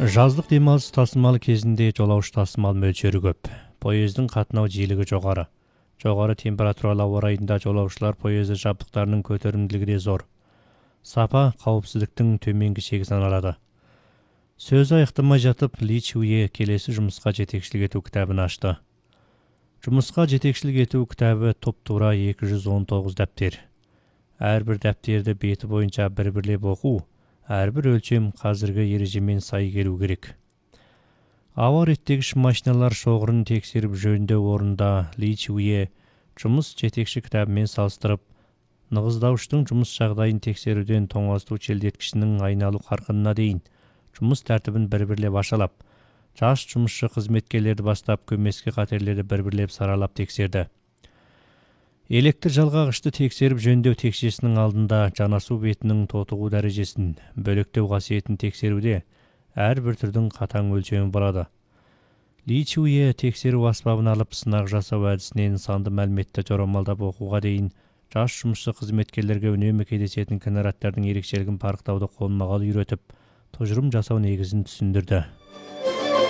Жаздық демалыс тасымалы кезінде жолаушы тасымал мөлшері көп. Поездың қатынау жиілігі жоғары. Жоғары температуралы ауа райында жолаушылар поезды жабдықтарының көтерімділігі де зор. Сапа қауіпсіздіктің төменгі шегі саналады. Сөзі аяқтамай жатып, Ли Чуе келесі жұмысқа жетекшілік ету кітабын ашты. Жұмысқа жетекшілік ету кітабы топ-тура 219 дәптер. Әрбір дәптерді беті бойынша бір-бірлеп оқу, әрбір өлшем қазіргі ережемен сай келу керек. Ауа реттегіш машиналар шоғырын тексеріп жөндеу орнында Ли Чуе жұмыс жетекші кітабымен салыстырып, нығыздауыштың жұмыс жағдайын тексеруден тоңазыту желдеткішінің айналу қарқынына дейін жұмыс тәртібін бір-бірлеп ашалап, жас жұмысшы қызметкерлерді бастап көмескі қатерлерді бір-бірлеп саралап тексерді. Электр жалғағышты тексеріп жөндеу текшесінің алдында жанасу бетінің тотығу дәрежесін, бөлектеу қасиетін тексеруде әрбір түрдің қатаң өлшемі болады. Ли Чуе тексеру аспабын алып сынақ жасау әдісінен санды мәліметті жорамалдап оқуға дейін жас жұмысшы қызметкерлерге үнемі кездесетін кінәраттардың ерекшелігін парықтауды қолма-қол үйретіп, тұжырым жасау негізін түсіндірді.